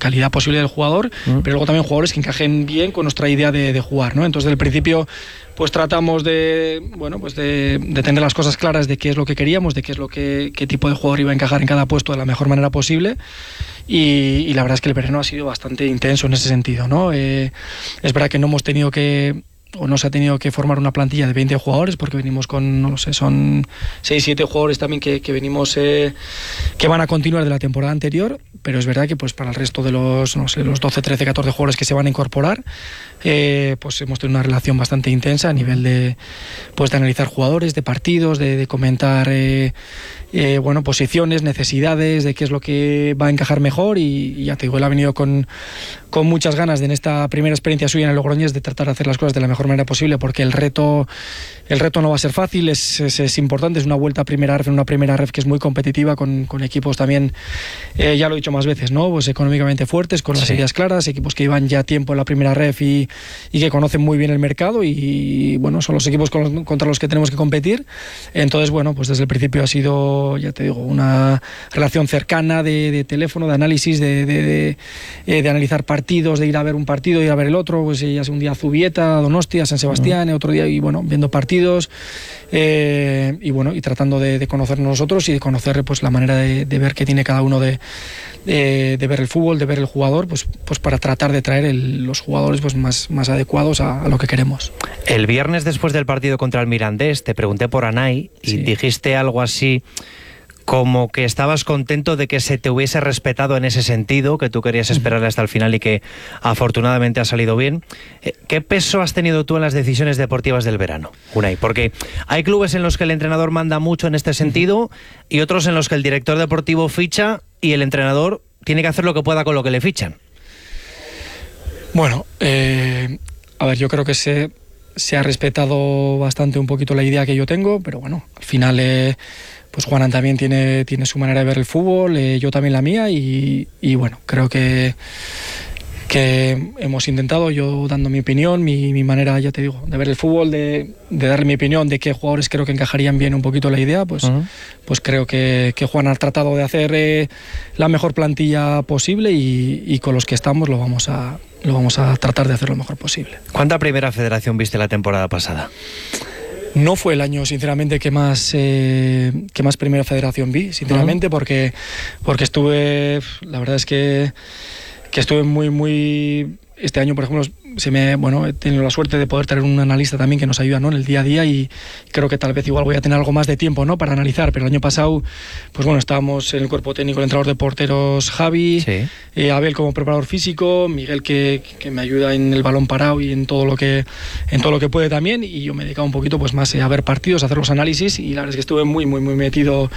calidad posible del jugador, pero luego también jugadores que encajen bien con nuestra idea de jugar, ¿no? Entonces, desde el principio, pues tratamos de tener las cosas claras de qué es lo que queríamos, de qué tipo de jugador iba a encajar en cada puesto de la mejor manera posible. Y la verdad es que el verano ha sido bastante intenso en ese sentido, ¿no? Es verdad que no hemos tenido que, o no se ha tenido que formar una plantilla de 20 jugadores, porque venimos con, no lo sé, son 6-7 jugadores también que venimos, que van a continuar de la temporada anterior, pero es verdad que pues para el resto de los 12, 13, 14 jugadores que se van a incorporar, pues hemos tenido una relación bastante intensa a nivel de analizar jugadores, de partidos, de comentar posiciones, necesidades, de qué es lo que va a encajar mejor, y ya te digo, él ha venido con muchas ganas de, en esta primera experiencia suya en el Logroñés, de tratar de hacer las cosas de la mejor manera posible, porque el reto no va a ser fácil, es importante, es una vuelta a primera ref, en una primera ref que es muy competitiva, con equipos también, ya lo he dicho más veces, ¿no? Pues económicamente fuertes, con las ideas claras, equipos que llevan ya tiempo en la primera ref y que conocen muy bien el mercado, y bueno, son los equipos contra los que tenemos que competir. Entonces, bueno, pues desde el principio ha sido, ya te digo, una relación cercana de teléfono, de análisis, de analizar partidos, de ir a ver un partido, de ir a ver el otro, pues ya sea un día a Zubieta, Donostia, San Sebastián, otro día, y bueno, viendo partidos, y tratando de conocernos nosotros y de conocer pues la manera de ver que tiene cada uno de ver el fútbol, de ver el jugador, pues para tratar de traer los jugadores pues más adecuados a lo que queremos. El viernes, después del partido contra el Mirandés, te pregunté por Anay y dijiste algo así como que estabas contento de que se te hubiese respetado en ese sentido, que tú querías esperarle hasta el final y que afortunadamente ha salido bien. ¿Qué peso has tenido tú en las decisiones deportivas del verano, Unai? Porque hay clubes en los que el entrenador manda mucho en este sentido y otros en los que el director deportivo ficha y el entrenador tiene que hacer lo que pueda con lo que le fichan. Bueno, a ver, yo creo que se ha respetado bastante un poquito la idea que yo tengo, pero bueno, al final pues Juanan también tiene su manera de ver el fútbol, yo también la mía, y bueno, creo que hemos intentado, yo dando mi opinión, mi manera, ya te digo, de ver el fútbol, de darle mi opinión de qué jugadores creo que encajarían bien un poquito la idea, pues creo que Juan ha tratado de hacer la mejor plantilla posible, y con los que estamos lo vamos a tratar de hacer lo mejor posible. ¿Cuánta primera federación viste la temporada pasada? No fue el año, sinceramente, que más primera federación vi, sinceramente, porque estuve, la verdad es que estuve muy... Este año, por ejemplo, he tenido la suerte de poder tener un analista también que nos ayuda, ¿no?, en el día a día, y creo que tal vez igual voy a tener algo más de tiempo, ¿no?, para analizar. Pero el año pasado, pues bueno, estábamos en el cuerpo técnico, el entrenador de porteros Javi, Abel como preparador físico, Miguel que me ayuda en el balón parado y en todo lo que puede también, y yo me he dedicado un poquito pues más a ver partidos, a hacer los análisis, y la verdad es que estuve muy metido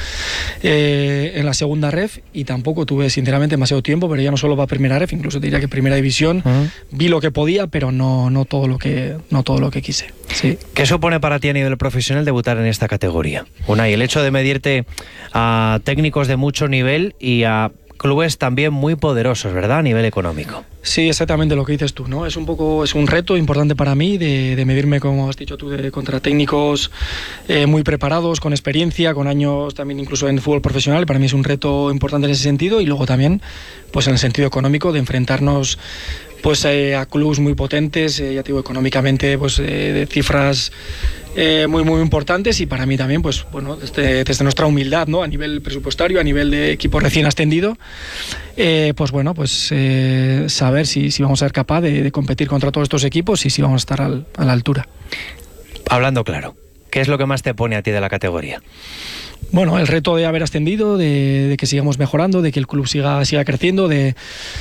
en la segunda ref, y tampoco tuve sinceramente demasiado tiempo, pero ya no solo para primera ref, incluso te diría que primera división. Vi lo que podía, pero no todo lo que quise. Sí. ¿Qué supone para ti a nivel profesional debutar en esta categoría, Unai? El hecho de medirte a técnicos de mucho nivel y a clubes también muy poderosos, ¿verdad?, a nivel económico. Sí, exactamente lo que dices tú, ¿no? Es un reto importante para mí de medirme, como has dicho tú, contra técnicos muy preparados, con experiencia, con años también incluso en fútbol profesional. Para mí es un reto importante en ese sentido, y luego también pues en el sentido económico, de enfrentarnos pues a clubes muy potentes, ya te digo, económicamente, pues de cifras muy importantes, y para mí también, pues bueno, desde nuestra humildad, ¿no?, a nivel presupuestario, a nivel de equipo recién ascendido, pues bueno, pues saber si vamos a ser capaz de competir contra todos estos equipos, y si vamos a estar a la altura. Hablando claro, ¿qué es lo que más te pone a ti de la categoría? Bueno, el reto de haber ascendido, de que sigamos mejorando, de que el club siga creciendo, de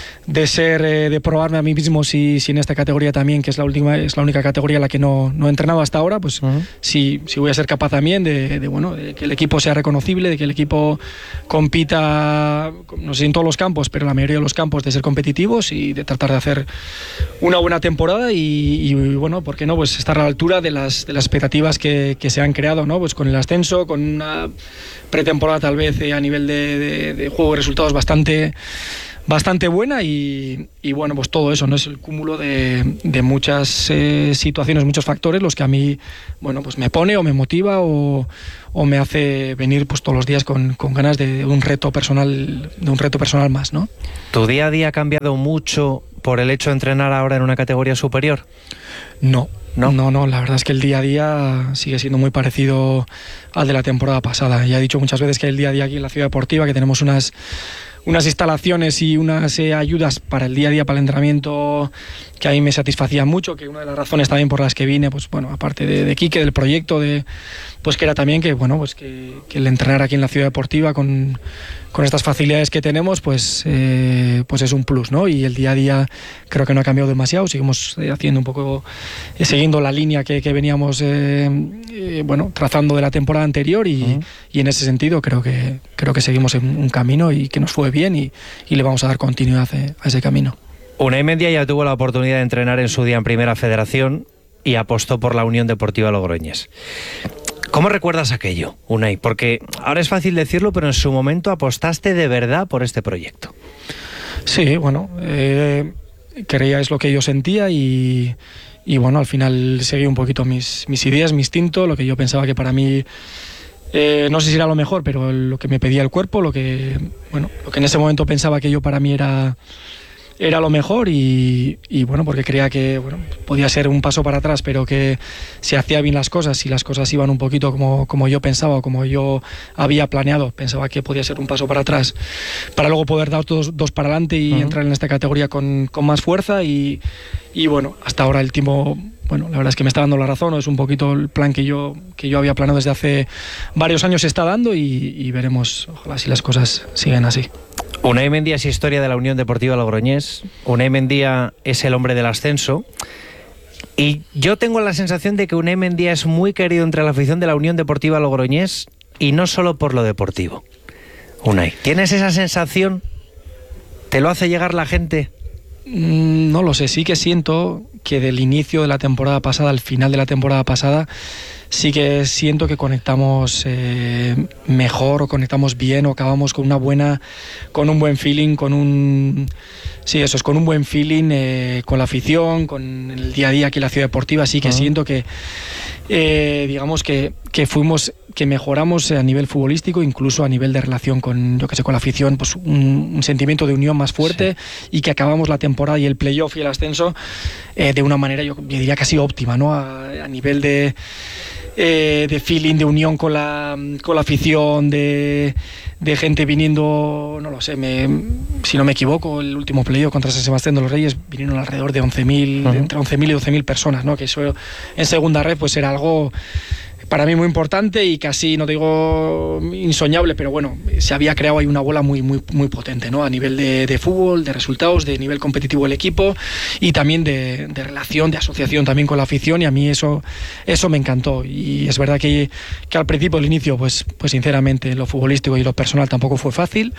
probarme a mí mismo si en esta categoría también, que es la única categoría en la que no he entrenado hasta ahora, pues si voy a ser capaz también de que el equipo sea reconocible, de que el equipo compita, no sé si en todos los campos, pero en la mayoría de los campos, de ser competitivos y de tratar de hacer una buena temporada, y bueno, ¿por qué no?, pues estar a la altura de las expectativas que se han creado, ¿no?, pues con el ascenso, con una pretemporada tal vez a nivel de juego de resultados bastante bastante buena y bueno, pues todo eso, ¿no? Es el cúmulo de muchas situaciones, muchos factores los que a mí, bueno, pues me pone o me motiva o me hace venir pues todos los días con ganas de un reto personal más, ¿no? ¿Tu día a día ha cambiado mucho por el hecho de entrenar ahora en una categoría superior? No, la verdad es que el día a día sigue siendo muy parecido al de la temporada pasada. Ya he dicho muchas veces que el día a día aquí en la ciudad deportiva, que tenemos unas instalaciones y unas ayudas para el día a día, para el entrenamiento, que a mí me satisfacían mucho, que una de las razones también por las que vine, pues bueno, aparte de Quique, del proyecto, pues que era también que, bueno, pues que el entrenar aquí en la ciudad deportiva con estas facilidades que tenemos, pues es un plus, ¿no? Y el día a día creo que no ha cambiado demasiado, seguimos haciendo un poco, siguiendo la línea que veníamos trazando de la temporada anterior y en ese sentido creo que seguimos en un camino y que nos fue bien y le vamos a dar continuidad a ese camino. Unai Mendia ya tuvo la oportunidad de entrenar en su día en Primera Federación y apostó por la Unión Deportiva Logroñés. ¿Cómo recuerdas aquello, Unai? Porque ahora es fácil decirlo, pero en su momento apostaste de verdad por este proyecto. Sí, bueno, creía es lo que yo sentía y bueno, al final seguí un poquito mis ideas, mi instinto, lo que yo pensaba que para mí, no sé si era lo mejor, pero lo que me pedía el cuerpo, lo que en ese momento pensaba que yo para mí era lo mejor y bueno, porque creía que podía ser un paso para atrás, pero que si hacía bien las cosas, si las cosas iban un poquito como yo pensaba o como yo había planeado, pensaba que podía ser un paso para atrás para luego poder dar dos para adelante y entrar en esta categoría con más fuerza y bueno, hasta ahora el tiempo, bueno, la verdad es que me está dando la razón, es un poquito el plan que yo había planeado desde hace varios años, se está dando y veremos, ojalá si las cosas siguen así. Unai Mendia es historia de la Unión Deportiva Logroñés. Unai Mendia es el hombre del ascenso. Y yo tengo la sensación de que Unai Mendia es muy querido entre la afición de la Unión Deportiva Logroñés y no solo por lo deportivo. Unai, ¿tienes esa sensación? ¿Te lo hace llegar la gente? No lo sé, sí que siento que del inicio de la temporada pasada al final de la temporada pasada sí que siento que conectamos mejor o conectamos bien o acabamos con un buen feeling, con un buen feeling con la afición, con el día a día aquí en la ciudad deportiva. Sí que siento que digamos que mejoramos a nivel futbolístico, incluso a nivel de relación con la afición, pues un sentimiento de unión más fuerte y que acabamos la temporada y el playoff y el ascenso de una manera yo diría casi óptima, ¿no? A nivel de feeling, de unión con la afición, de gente viniendo, no lo sé, si no me equivoco, el último playoff contra San Sebastián de los Reyes vinieron alrededor de 11.000, entre 11.000 y 12.000 personas, ¿no? Que eso en segunda red pues era algo para mí muy importante y casi, no digo insoñable, pero bueno, se había creado ahí una bola muy, muy, muy potente, ¿no? A nivel de fútbol, de resultados, de nivel competitivo del equipo y también de relación, de asociación también con la afición, y a mí eso me encantó. Y es verdad que al principio, al inicio, pues sinceramente lo futbolístico y lo personal tampoco fue fácil,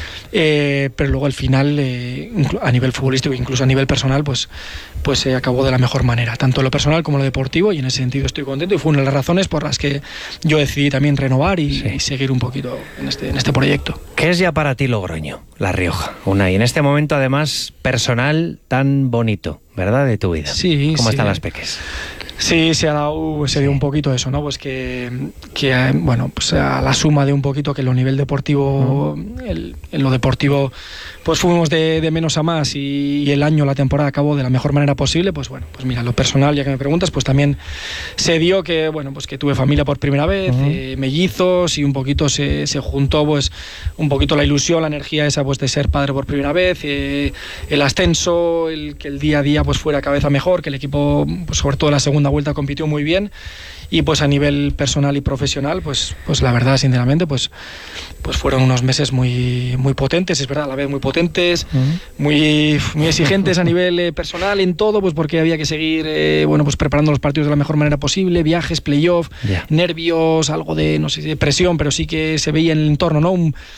pero luego al final, a nivel futbolístico, incluso a nivel personal, pues se acabó de la mejor manera, tanto lo personal como lo deportivo, y en ese sentido estoy contento y fue una de las razones por las que yo decidí también renovar y seguir un poquito en este proyecto. ¿Qué es ya para ti Logroño, La Rioja? Unai, en este momento además personal tan bonito, ¿verdad?, de tu vida. Sí. ¿Cómo están las peques? Sí, se dio un poquito eso, ¿no? Pues que bueno, pues a la suma de un poquito que lo nivel deportivo, en lo deportivo, pues fuimos de menos a más y el año, la temporada acabó de la mejor manera posible, pues bueno, pues mira, lo personal, ya que me preguntas, pues también se dio que, bueno, pues que tuve familia por primera vez, mellizos, y un poquito se juntó, pues un poquito la ilusión, la energía esa, pues de ser padre por primera vez, el ascenso, que el día a día pues fuera cada vez mejor, que el equipo, pues sobre todo la segunda vuelta compitió muy bien, y pues a nivel personal y profesional pues la verdad, sinceramente, pues fueron unos meses muy, muy potentes, es verdad, a la vez muy potentes, muy, muy exigentes a nivel personal en todo, pues porque había que seguir pues preparando los partidos de la mejor manera posible, viajes, playoff, nervios, algo de, no sé, de presión, pero sí que se veía en el entorno, ¿no?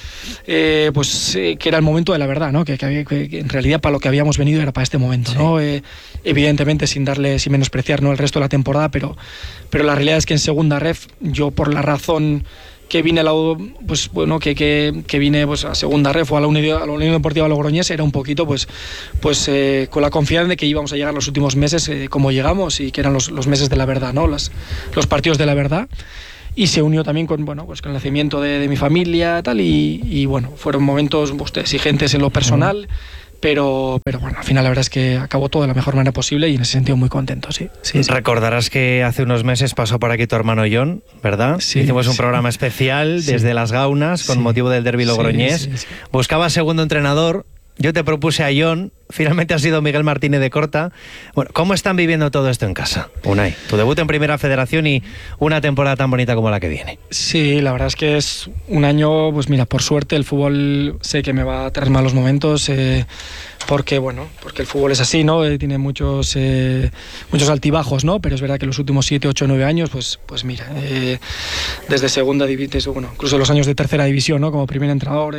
Que era el momento de la verdad, ¿no? Que en realidad para lo que habíamos venido era para este momento, ¿no? Evidentemente sin menospreciar, ¿no?, el resto de la temporada, pero la realidad es que en segunda ref, yo por la razón vine pues bueno, que vine pues a segunda ref o a la Unión Deportiva Logroñés, era un poquito pues con la confianza de que íbamos a llegar los últimos meses como llegamos, y que eran los meses de la verdad, ¿no? Los partidos de la verdad. Y se unió también con el nacimiento de mi familia tal, y bueno, fueron momentos exigentes en lo personal, pero bueno, al final la verdad es que acabó todo de la mejor manera posible, y en ese sentido muy contento, sí. Recordarás que hace unos meses pasó por aquí tu hermano John, ¿verdad? Sí, hicimos un programa especial desde Las Gaunas con motivo del derbi logroñés. Sí. Buscaba segundo entrenador. Yo te propuse a John, finalmente ha sido Miguel Martínez de Corta. Bueno, ¿cómo están viviendo todo esto en casa, Unai? Tu debut en Primera Federación y una temporada tan bonita como la que viene. Sí, la verdad es que es un año, pues mira, por suerte el fútbol sé que me va a traer malos momentos, porque el fútbol es así, ¿no? Tiene muchos altibajos, ¿no? Pero es verdad que los últimos 7, 8, 9 años, pues mira, desde segunda división, incluso los años de tercera división, ¿no? Como primer entrenador,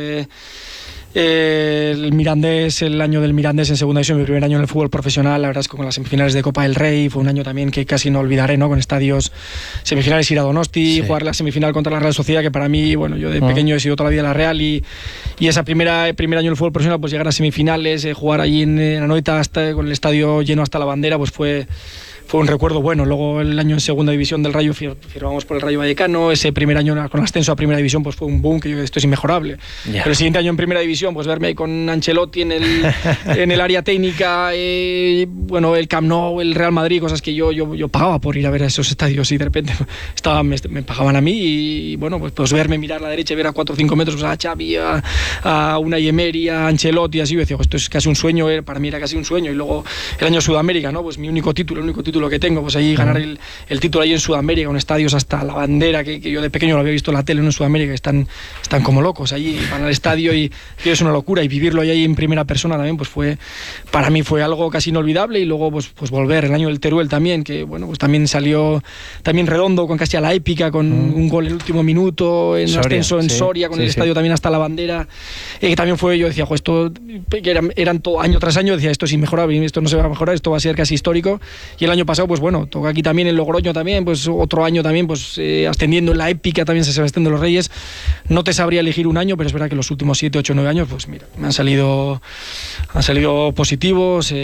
el Mirandés, el año del Mirandés en segunda división, mi primer año en el fútbol profesional, la verdad es que con las semifinales de Copa del Rey fue un año también que casi no olvidaré, ¿no? Con estadios, semifinales ir a Donosti, jugar la semifinal contra la Real Sociedad, que para mí, bueno, yo de pequeño he sido toda la vida la Real, y ese primer año en el fútbol profesional, pues llegar a semifinales, jugar allí en Anoeta con el estadio lleno hasta la bandera, pues fue un recuerdo bueno. Luego el año en segunda división del Rayo, firmamos por el Rayo Vallecano. Ese primer año con el ascenso a primera división, pues fue un boom, que yo, esto es inmejorable. Pero el siguiente año en primera división, pues verme ahí con Ancelotti en el área técnica, el Camp Nou, el Real Madrid, cosas que yo pagaba por ir a ver a esos estadios, y de repente me pagaban a mí, y bueno, pues verme, mirar a la derecha y ver a 4 o 5 metros a Xavi, a Unai Emery, a Ancelotti, así, yo decía, esto es casi un sueño, para mí era casi un sueño. Y luego el año Sudamérica, ¿no? Pues mi único título que tengo, pues ahí ganar el título ahí en Sudamérica, con estadios hasta la bandera, que yo de pequeño lo había visto en la tele, en Sudamérica, que están como locos allí, van al estadio, y es una locura, y vivirlo ahí en primera persona también, pues para mí fue algo casi inolvidable. Y luego pues volver, el año del Teruel también, que bueno, pues también salió también redondo, con casi a la épica, con un gol en el último minuto, en un ascenso en Soria, con el estadio también hasta la bandera, que también fue, yo decía, esto, que eran todo, año tras año, decía, esto es inmejorable, esto no se va a mejorar, esto va a ser casi histórico. Y el año pasado, pues bueno, toca aquí también en Logroño también, pues otro año también, pues ascendiendo en la épica también, San Sebastián de los Reyes. No te sabría elegir un año, pero es verdad que los últimos 7, 8, 9 años, pues mira, me han salido positivos,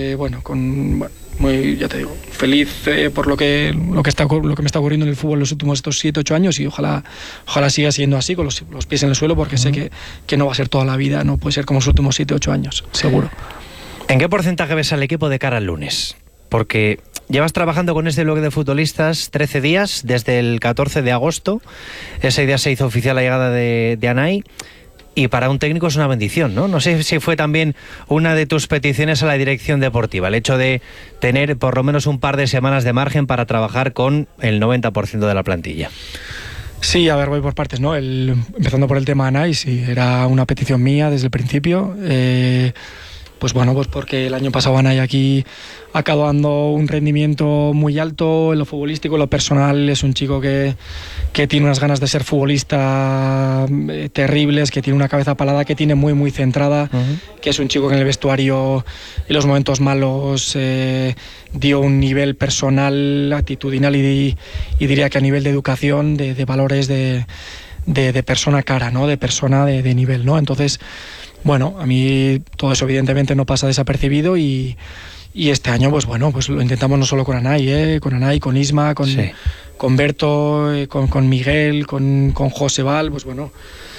muy, ya te digo, feliz por lo que me está ocurriendo en el fútbol los últimos estos 7, 8 años, y ojalá siga siendo así, con los pies en el suelo, porque sé que no va a ser toda la vida, no puede ser como los últimos 7, 8 años, seguro. ¿En qué porcentaje ves al equipo de cara al lunes? Porque llevas trabajando con este bloque de futbolistas 13 días, desde el 14 de agosto. Ese día se hizo oficial la llegada de Anay, y para un técnico es una bendición, ¿no? No sé si fue también una de tus peticiones a la dirección deportiva, el hecho de tener por lo menos un par de semanas de margen para trabajar con el 90% de la plantilla. Sí, a ver, voy por partes, ¿no? Empezando por el tema Anay, sí, era una petición mía desde el principio. Pues porque el año pasado Anay aquí acabó dando un rendimiento muy alto en lo futbolístico, en lo personal. Es un chico que tiene unas ganas de ser futbolista terribles, que tiene una cabeza palada, que tiene muy, muy centrada, que es un chico que en el vestuario, en los momentos malos, dio un nivel personal, actitudinal, y diría que a nivel de educación, de valores de persona cara, ¿no? De persona de nivel, ¿no? Entonces, bueno, a mí todo eso evidentemente no pasa desapercibido, y este año pues lo intentamos no solo con Anay, con Isma, con Berto, con Miguel, con José Val, pues bueno,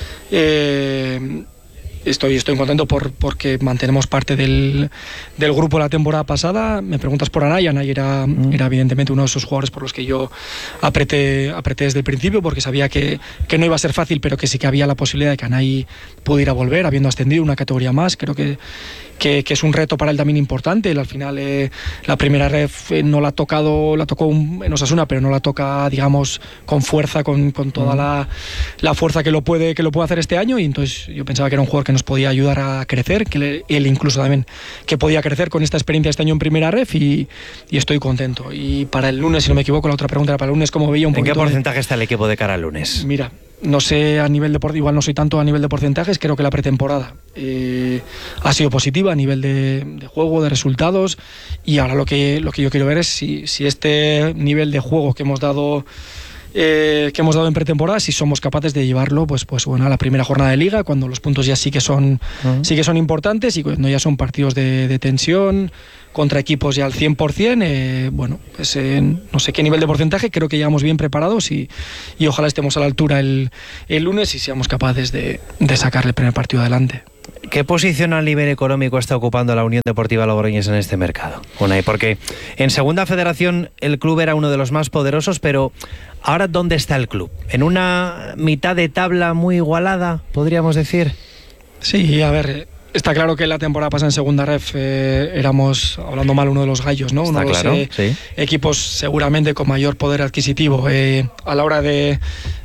estoy contento porque mantenemos parte del grupo la temporada pasada. Me preguntas por Anay era evidentemente uno de esos jugadores por los que yo apreté desde el principio, porque sabía que no iba a ser fácil, pero que sí que había la posibilidad de que Anay pudiera volver, habiendo ascendido una categoría más. Creo que es un reto para él también importante. Él, al final, la primera ref no la tocó en Osasuna, pero no la toca, digamos, con fuerza, con toda la fuerza que lo puede hacer este año, y entonces yo pensaba que era un jugador que nos podía ayudar a crecer, que él incluso también que podía crecer con esta experiencia este año en primera ref, y estoy contento. Y para el lunes, si no me equivoco, la otra pregunta era para el lunes, ¿cómo veía un poquito? ¿En qué porcentaje está el equipo de cara al lunes? Mira, no sé a nivel de igual no soy tanto a nivel de porcentajes. Creo que la pretemporada ha sido positiva a nivel de juego, de resultados, y ahora lo que yo quiero ver es si este nivel de juego que hemos dado que hemos dado en pretemporada, si somos capaces de llevarlo pues bueno, a la primera jornada de liga, cuando los puntos ya sí que son importantes y cuando ya son partidos de tensión contra equipos ya al 100%, bueno, pues no sé qué nivel de porcentaje, creo que llegamos bien preparados y ojalá estemos a la altura el lunes y seamos capaces de sacar el primer partido adelante. ¿Qué posición a nivel económico está ocupando la Unión Deportiva Logroñés en este mercado, Unai? Porque en Segunda Federación el club era uno de los más poderosos, pero ahora ¿dónde está el club? ¿En una mitad de tabla muy igualada, podríamos decir? Sí, a ver, está claro que la temporada pasada en Segunda Ref éramos, hablando mal, uno de los gallos, ¿no? Uno de los equipos seguramente con mayor poder adquisitivo a la hora de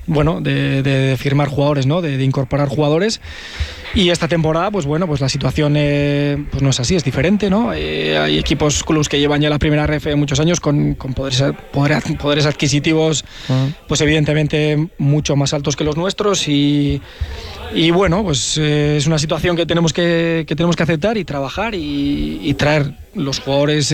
firmar jugadores, ¿no? De incorporar jugadores. Y esta temporada, pues bueno, pues la situación pues no es así, es diferente, ¿no? Hay equipos, clubs que llevan ya la primera ref muchos años con poderes adquisitivos, pues evidentemente mucho más altos que los nuestros y bueno, pues es una situación que tenemos que aceptar y trabajar y traer los jugadores.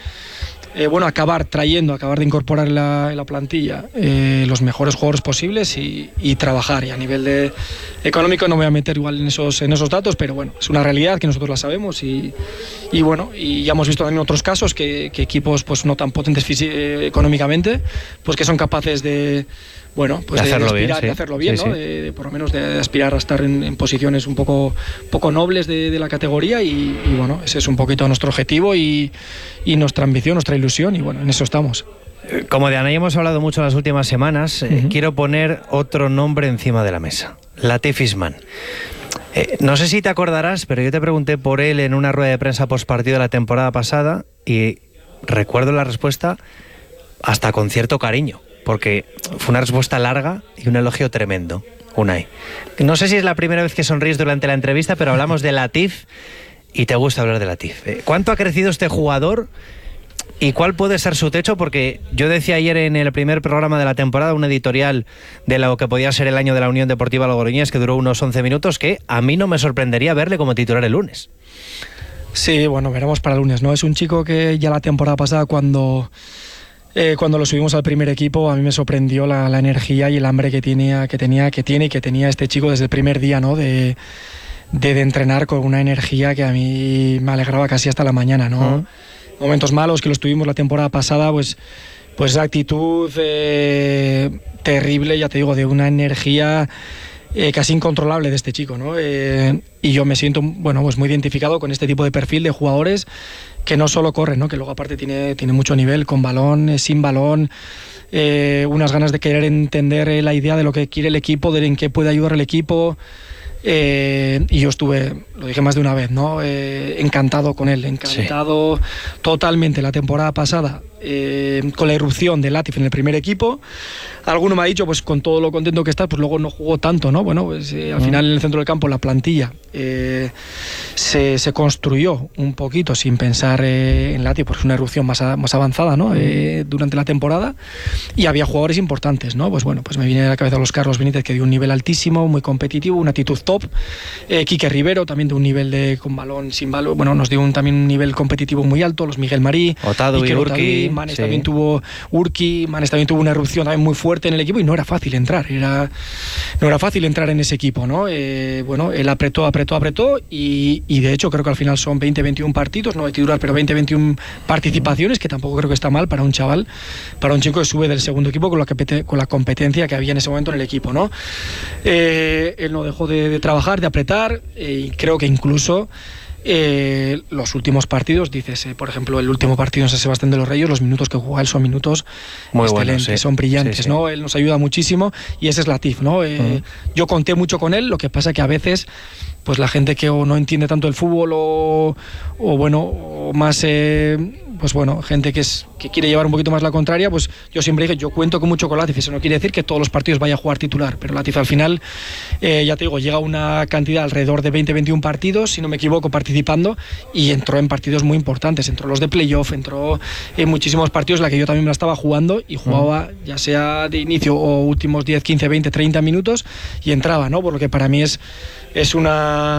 Acabar de incorporar en la plantilla los mejores jugadores posibles y trabajar. Y a nivel de económico no me voy a meter igual en esos datos, pero bueno, es una realidad que nosotros la sabemos y ya hemos visto también otros casos que equipos pues no tan potentes económicamente, pues que son capaces de hacerlo bien, ¿no? Por lo menos de aspirar a estar en posiciones un poco nobles de la categoría y bueno, ese es un poquito nuestro objetivo y nuestra ambición, nuestra ilusión y bueno, en eso estamos. Como de Anay hemos hablado mucho en las últimas semanas, quiero poner otro nombre encima de la mesa, Latif Isman. No sé si te acordarás, pero yo te pregunté por él en una rueda de prensa postpartido de la temporada pasada y recuerdo la respuesta hasta con cierto cariño, porque fue una respuesta larga y un elogio tremendo, Unai. No sé si es la primera vez que sonríes durante la entrevista, pero hablamos de Latif y te gusta hablar de Latif. ¿Cuánto ha crecido este jugador y cuál puede ser su techo? Porque yo decía ayer en el primer programa de la temporada, un editorial de lo que podía ser el año de la Unión Deportiva Logroñés, que duró unos 11 minutos, que a mí no me sorprendería verle como titular el lunes. Sí, bueno, veremos para el lunes, ¿no? Es un chico que ya la temporada pasada cuando lo subimos al primer equipo, a mí me sorprendió la energía y el hambre que tenía este chico desde el primer día, ¿no? De entrenar con una energía que a mí me alegraba casi hasta la mañana, ¿no? Momentos malos que los tuvimos la temporada pasada, pues la actitud terrible, ya te digo, de una energía casi incontrolable de este chico, ¿no? Y yo me siento, bueno, pues muy identificado con este tipo de perfil de jugadores que no solo corren, ¿no? Que luego aparte tiene mucho nivel, con balón, sin balón, unas ganas de querer entender la idea de lo que quiere el equipo, de en qué puede ayudar el equipo. Y yo estuve, lo dije más de una vez, ¿no? Encantado con él, totalmente la temporada pasada, con la irrupción de Latif en el primer equipo. Alguno me ha dicho, pues con todo lo contento que está, pues luego no jugó tanto, ¿no? Bueno, pues al final en el centro del campo la plantilla se construyó un poquito sin pensar en Latif, porque es una irrupción más avanzada, ¿no? Durante la temporada, y había jugadores importantes, ¿no? Pues bueno, pues me viene a la cabeza los Carlos Benítez, que dio un nivel altísimo, muy competitivo, una actitud top. Quique Rivero también de un nivel con balón, sin balón, bueno, nos dio también un nivel competitivo muy alto. Los Miguel Marí, Otado y Urki, Manes también tuvo una erupción también muy fuerte en el equipo y no era fácil entrar, en ese equipo, ¿no? Bueno, él apretó y de hecho creo que al final son 20-21 partidos, no hay titular, pero 20-21 participaciones, que tampoco creo que está mal para un chaval, para un chico que sube del segundo equipo con la competencia que había en ese momento en el equipo, ¿no? Él no dejó de trabajar, de apretar, y creo que incluso los últimos partidos, dices, por ejemplo, el último partido en San Sebastián de los Reyes, los minutos que juega él son minutos muy excelentes, buenos, son brillantes, ¿no? Él nos ayuda muchísimo y ese es Latif, ¿no? Yo conté mucho con él, lo que pasa que a veces pues la gente que o no entiende tanto el fútbol o más gente que quiere llevar un poquito más la contraria, pues yo siempre dije, yo cuento con mucho con Latif. Eso no quiere decir que todos los partidos vaya a jugar titular, pero Latif al final, ya te digo, llega a una cantidad alrededor de 20-21 partidos, si no me equivoco, participando, y entró en partidos muy importantes, entró los de playoff, entró en muchísimos partidos en la que yo también me la estaba jugando y jugaba ya sea de inicio o últimos 10, 15, 20, 30 minutos y entraba, ¿no? Por lo que para mí es es un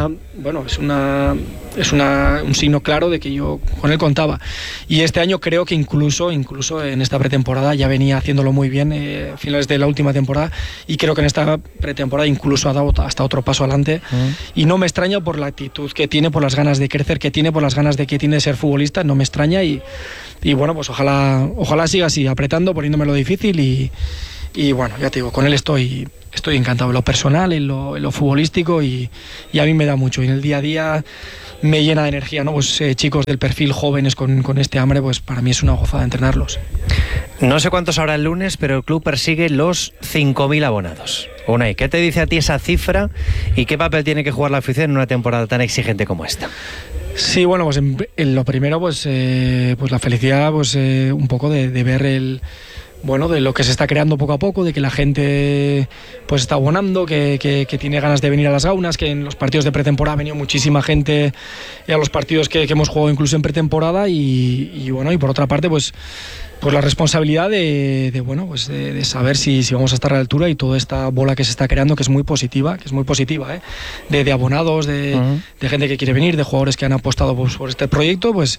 signo claro de que yo con él contaba. Y este año creo que incluso en esta pretemporada ya venía haciéndolo muy bien, finales de la última temporada, y creo que en esta pretemporada incluso ha dado hasta otro paso adelante. Y no me extraña por la actitud que tiene, por las ganas de crecer que tiene, por las ganas que tiene de ser futbolista, no me extraña, y bueno, pues ojalá siga así, apretando, poniéndomelo difícil, y bueno, ya te digo, con él estoy encantado en lo personal, en lo futbolístico, y a mí me da mucho, y en el día a día me llena de energía, ¿no? Pues chicos del perfil, jóvenes con este hambre, pues para mí es una gozada entrenarlos. No sé cuántos habrá el lunes, pero el club persigue los 5.000 abonados. Unai, ¿qué te dice a ti esa cifra y qué papel tiene que jugar la afición en una temporada tan exigente como esta? Sí, bueno, pues en lo primero, pues la felicidad, pues un poco de ver de lo que se está creando poco a poco, de que la gente pues está abonando, que tiene ganas de venir a las Gaunas, que en los partidos de pretemporada ha venido muchísima gente, y a los partidos que hemos jugado incluso en pretemporada, y por otra parte pues la responsabilidad de saber si vamos a estar a la altura, y toda esta bola que se está creando, que es muy positiva, de abonados, de gente que quiere venir, de jugadores que han apostado por este proyecto, pues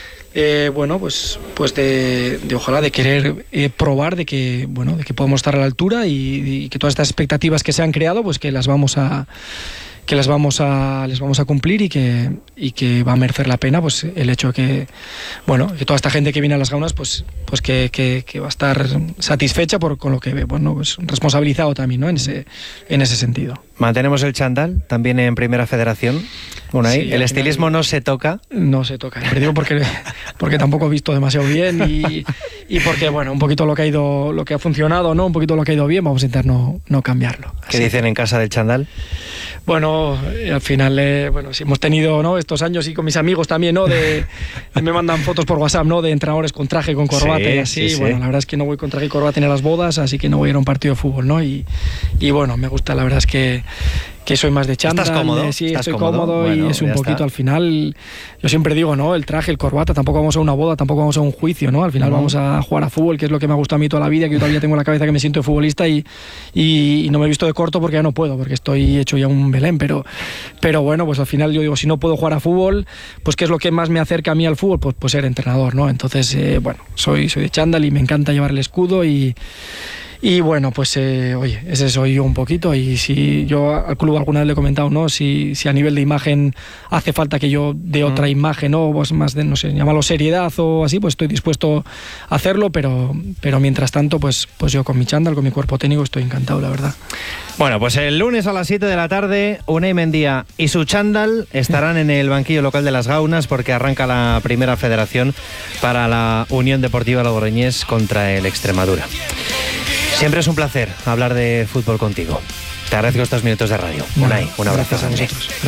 ojalá de querer probar de que podemos estar a la altura, y que todas estas expectativas que se han creado, pues que les vamos a cumplir, y que va a merecer la pena, pues el hecho de que toda esta gente que viene a las Gaunas pues que va a estar satisfecha con lo que ve, pues responsabilizado también, ¿no? en ese sentido. Mantenemos el chándal también en Primera Federación. Unai, sí, el estilismo no se toca. No se toca, porque tampoco he visto demasiado bien, y porque un poquito lo que ha funcionado, ¿no? Un poquito lo que ha ido bien, vamos a intentar no cambiarlo. ¿Qué dicen en casa del chándal? Bueno, al final, si hemos tenido, ¿no?, estos años, y con mis amigos también, ¿no?, me mandan fotos por WhatsApp, ¿no?, de entrenadores con traje, con corbata, y así. Sí. Bueno, la verdad es que no voy con traje y corbata ni a las bodas, así que no voy a ir a un partido de fútbol, ¿no? Y bueno, me gusta, la verdad es que soy más de chándal. ¿Estás cómodo? Sí, estoy cómodo, bueno, y es un poquito al final. Yo siempre digo, ¿no?, el traje, el corbata, tampoco vamos a una boda, tampoco vamos a un juicio, ¿no? Al final vamos a jugar a fútbol, que es lo que me ha gustado a mí toda la vida, que yo todavía tengo en la cabeza que me siento futbolista, y no me he visto de corto porque ya no puedo, porque estoy hecho ya un Belén, pero bueno, pues al final yo digo, si no puedo jugar a fútbol, pues ¿qué es lo que más me acerca a mí al fútbol? Pues ser entrenador, ¿no? Entonces, soy de chándal y me encanta llevar el escudo, y bueno, pues oye, ese soy yo un poquito, y si yo al club alguna vez le he comentado, ¿no?, si a nivel de imagen hace falta que yo dé otra imagen, ¿no?, pues más de, no sé, llámalo seriedad o así, pues estoy dispuesto a hacerlo, pero mientras tanto, pues yo con mi chándal, con mi cuerpo técnico, estoy encantado, la verdad. Bueno, pues el lunes a las 7 de la tarde, Unai Mendía y su chándal estarán en el banquillo local de las Gaunas, porque arranca la Primera Federación para la Unión Deportiva Logroñés contra el Extremadura. Siempre es un placer hablar de fútbol contigo. Te agradezco estos minutos de radio. Unai, un abrazo. Gracias a vosotros.